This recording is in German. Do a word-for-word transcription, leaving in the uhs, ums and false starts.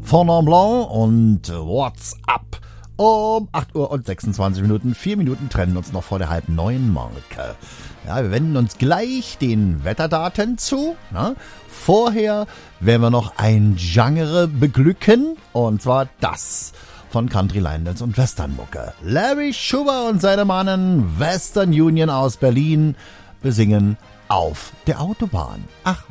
Fondant Blanc und What's Up. Um acht Uhr und sechsundzwanzig Minuten, vier Minuten trennen uns noch vor der halb neuen Marke. Ja, wir wenden uns gleich den Wetterdaten zu. Ne? Vorher werden wir noch ein Genre beglücken, und zwar das von Country Line Dance und Western Mucke. Larry Schuber und seine Mannen Western Union aus Berlin besingen Auf der Autobahn. Ach,